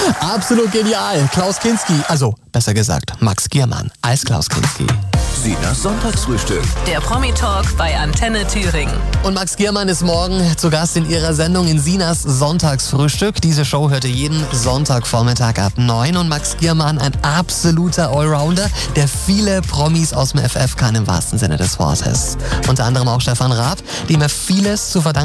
Absolut genial. Klaus Kinski, also besser gesagt Max Giermann als Klaus Kinski. Sinas Sonntagsfrühstück. Der Promi-Talk bei Antenne Thüringen. Und Max Giermann ist morgen zu Gast in ihrer Sendung in Sinas Sonntagsfrühstück. Diese Show hört ihr jeden Sonntagvormittag ab 9. Und Max Giermann, ein absoluter Allrounder, der viele Promis aus dem FF kann im wahrsten Sinne des Wortes. Unter anderem auch Stefan Raab, dem er vieles zu verdanken